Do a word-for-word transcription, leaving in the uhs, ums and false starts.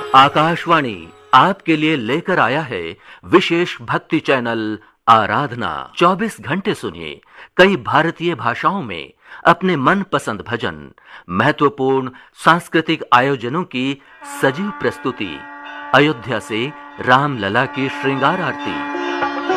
आकाशवाणी आपके लिए लेकर आया है विशेष भक्ति चैनल आराधना। चौबीस घंटे सुनिए कई भारतीय भाषाओं में अपने मनपसंद भजन, महत्वपूर्ण सांस्कृतिक आयोजनों की सजीव प्रस्तुति, अयोध्या से रामलला की श्रृंगार आरती।